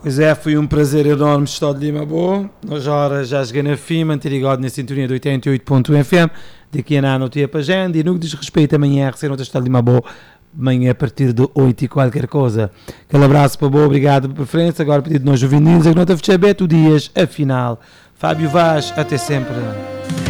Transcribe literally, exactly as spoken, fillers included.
Pois é, foi um prazer enorme estar de Lima Boa. Nós já, já cheguei na F I M, manter ligado na sintonia de oitenta e oito ponto um F M. Daqui a nada, não para a agenda. E no que diz respeito amanhã, a receber outra estar de Lima Boa, amanhã a partir de oito e qualquer coisa. Aquele abraço para boa, obrigado pela preferência. Agora pedido de nós juvenis, a que não te fechei Beto Dias, afinal. Fábio Vaz, até sempre.